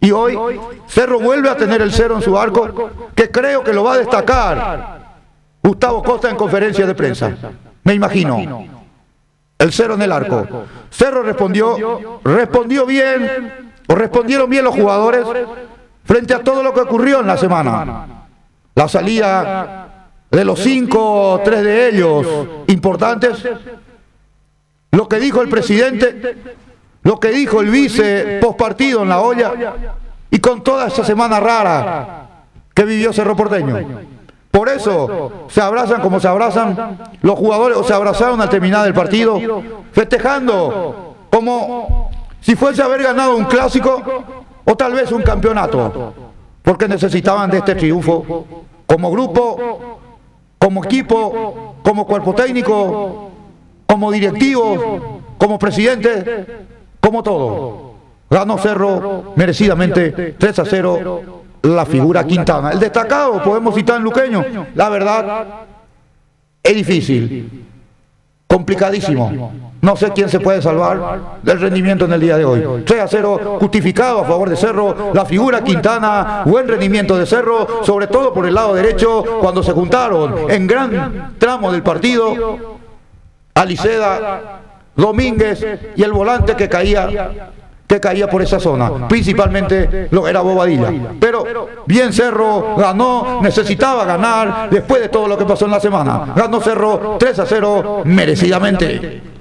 Y hoy Cerro vuelve a tener el 0 en su arco, que creo que lo va a destacar Gustavo Costa en conferencia de prensa. Me imagino. El 0 en el arco. Cerro respondió bien, o respondieron bien los jugadores frente a todo lo que ocurrió en la semana. La salida de los 5, 3 de ellos importantes, lo que dijo el presidente, lo que dijo el vice postpartido en La Olla, y con toda esa semana rara que vivió Cerro Porteño. Por eso se abrazan como se abrazan los jugadores, o se abrazaron al terminar el partido, festejando como si fuese a haber ganado un clásico o tal vez un campeonato, porque necesitaban de este triunfo como grupo, como equipo, como cuerpo técnico, como directivo, como presidente, como todo. Ganó Cerro merecidamente 3-0, la figura Quintana. El destacado, podemos citar en Luqueño, la verdad, es difícil, complicadísimo. No sé quién se puede salvar del rendimiento en el día de hoy. 3-0 justificado a favor de Cerro, la figura Quintana, buen rendimiento de Cerro, sobre todo por el lado derecho, cuando se juntaron en gran tramo del partido Aliceda, Domínguez y el volante que caía por esa zona, principalmente lo era Bobadilla. Pero bien Cerro, ganó, necesitaba ganar después de todo lo que pasó en la semana. Ganó Cerro 3-0 merecidamente.